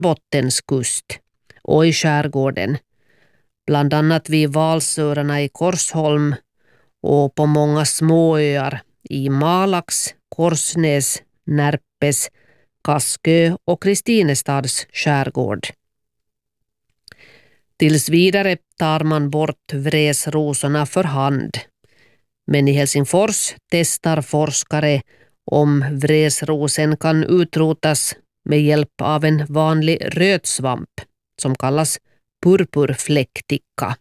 Västerbottens kust och i skärgården, bland annat vid Valsöarna i Korsholm och på många småöar i Malax, Korsnäs, Närpes, Kaskö och Kristinestads skärgård. Tills vidare tar man bort vresrosorna för hand. Men i Helsingfors testar forskare om vresrosen kan utrotas med hjälp av en vanlig rötsvamp som kallas purpurfläckticka.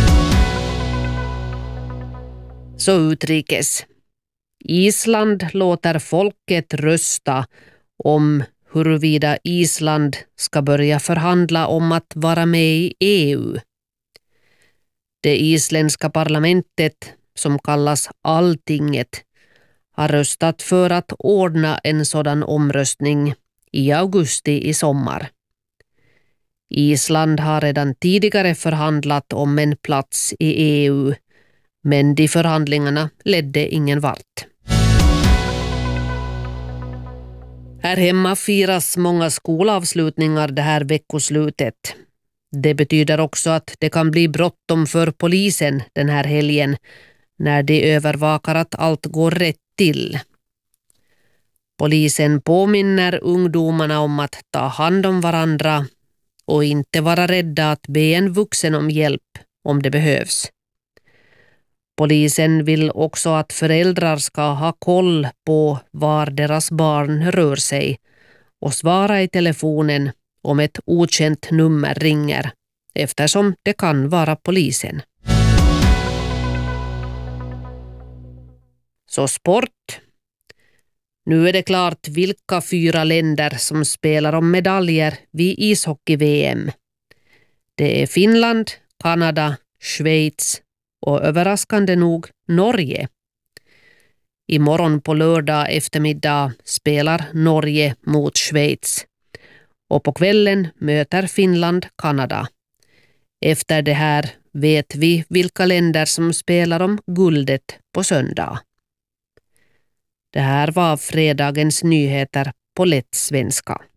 Så utrikes. Island låter folket rösta om huruvida Island ska börja förhandla om att vara med i EU. Det isländska parlamentet, som kallas Alltinget, har röstat för att ordna en sådan omröstning i augusti i sommar. Island har redan tidigare förhandlat om en plats i EU, men de förhandlingarna ledde ingen vart. Här hemma firas många skolavslutningar det här veckoslutet. Det betyder också att det kan bli bråttom för polisen den här helgen när de övervakar att allt går rätt till. Polisen påminner ungdomarna om att ta hand om varandra och inte vara rädda att be en vuxen om hjälp om det behövs. Polisen vill också att föräldrar ska ha koll på var deras barn rör sig och svara i telefonen om ett okänt nummer ringer, eftersom det kan vara polisen. Så sport. Nu är det klart vilka 4 länder som spelar om medaljer vid ishockey-VM. Det är Finland, Kanada, Schweiz och överraskande nog Norge. Imorgon på lördag eftermiddag spelar Norge mot Schweiz. Och på kvällen möter Finland Kanada. Efter det här vet vi vilka länder som spelar om guldet på söndag. Det här var fredagens nyheter på lätt svenska.